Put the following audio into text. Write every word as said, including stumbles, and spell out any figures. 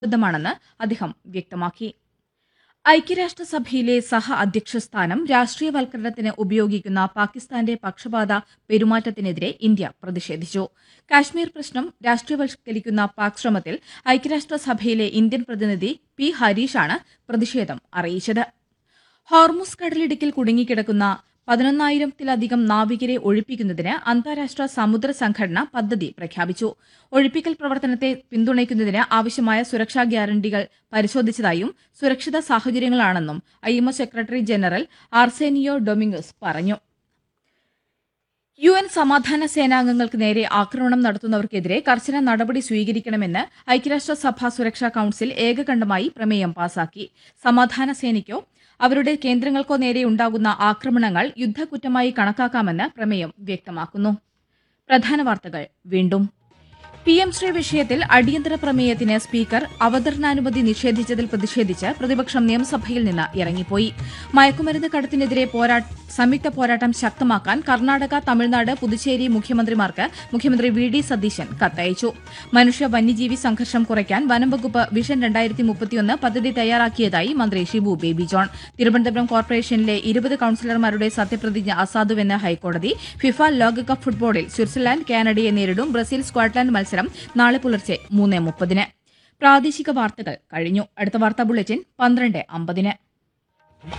ബദ്ധമാണെന്ന് അദ്ദേഹം വ്യക്തമാക്കി. ഐക്യരാഷ്ട്രസഭയിലെ സഹ അധ്യക്ഷ സ്ഥാനം രാഷ്ട്രീയവൽക്കരണത്തിന് ഉപയോഗിക്കുന്ന പാകിസ്ഥാന്റെ പക്ഷപാത പെരുമാറ്റത്തിനെതിരെ ഇന്ത്യ പ്രതിഷേധിച്ചു. കാശ്മീർ പ്രശ്നം രാഷ്ട്രീയവൽക്കരിക്കുന്ന പാക് ശ്രമത്തിൽ ഐക്യരാഷ്ട്രസഭയിലെ ഇന്ത്യൻ പ്രതിനിധി പി ഹരീഷാണ് പ്രതിഷേധം അറിയിച്ചത്. ഹോർമുസ് കടലിടുക്കിൽ കുടുങ്ങിക്കിടക്കുന്ന പതിനൊന്നായിരത്തിലധികം നാവികരെ ഒഴിപ്പിക്കുന്നതിന് അന്താരാഷ്ട്ര സമുദ്ര സംഘടന പദ്ധതി പ്രഖ്യാപിച്ചു. ഒഴിപ്പിക്കൽ പ്രവർത്തനത്തെ പിന്തുണയ്ക്കുന്നതിന് ആവശ്യമായ സുരക്ഷാ ഗ്യാരണ്ടികൾ പരിശോധിച്ചതായും സുരക്ഷിത സാഹചര്യങ്ങളാണെന്നും I M O secretary general ആർസേനിയോ Dominguez പറഞ്ഞു. യു എൻ സമാധാന സേനാംഗങ്ങൾക്ക് നേരെ ആക്രമണം നടത്തുന്നവർക്കെതിരെ കർശന നടപടി സ്വീകരിക്കണമെന്ന് ഐക്യരാഷ്ട്രസഭ സുരക്ഷാ കൌൺസിൽ ഏകകണ്ഠമായി പ്രമേയം പാസാക്കി. സമാധാന സേനയ്ക്കോ അവരുടെ കേന്ദ്രങ്ങൾക്കോ നേരെയുണ്ടാകുന്ന ആക്രമണങ്ങൾ യുദ്ധക്കുറ്റമായി കണക്കാക്കാമെന്ന് പ്രമേയം വ്യക്തമാക്കുന്നു. പ്രധാന വാർത്തകൾ വീണ്ടും. പി എം ശ്രീ വിഷയത്തിൽ അടിയന്തര പ്രമേയത്തിന് സ്പീക്കർ അവതരണാനുമതി നിഷേധിച്ചതിൽ പ്രതിഷേധിച്ച് പ്രതിപക്ഷം നിയമസഭയിൽ നിന്ന് ഇറങ്ങിപ്പോയി. മയക്കുമരുന്ന് കടത്തിനെതിരെ സംയുക്ത പോരാട്ടം ശക്തമാക്കാൻ കർണാടക, തമിഴ്നാട്, പുതുച്ചേരി മുഖ്യമന്ത്രിമാർക്ക് മുഖ്യമന്ത്രി വി ഡി സതീശൻ കത്തയച്ചു. മനുഷ്യ വന്യജീവി സംഘർഷം കുറയ്ക്കാൻ വനംവകുപ്പ് വിഷൻ രണ്ടായിരത്തി മുപ്പത്തിയൊന്ന് പദ്ധതി തയ്യാറാക്കിയതായി മന്ത്രി ഷിബു ബേബി ജോൺ. തിരുവനന്തപുരം കോർപ്പറേഷനിലെ ഇരുപത് കൌൺസിലർമാരുടെ സത്യപ്രതിജ്ഞ അസാധുവെന്ന് ഹൈക്കോടതി. ഫിഫ ലോകകപ്പ് ഫുട്ബോളിൽ സ്വിറ്റ്സർലാൻഡ് കാനഡയെ നേരിടും. ബ്രസീൽ സ്കോട്ട്ലാൻഡ് മത്സരം നാളെ പുലർച്ചെ മൂന്ന് മുപ്പതിന്. പ്രാദേശിക വാർത്തകൾ കഴിഞ്ഞു. അടുത്ത വാർത്താ ബുള്ളറ്റിൻ പന്ത്രണ്ട് അമ്പതിന്.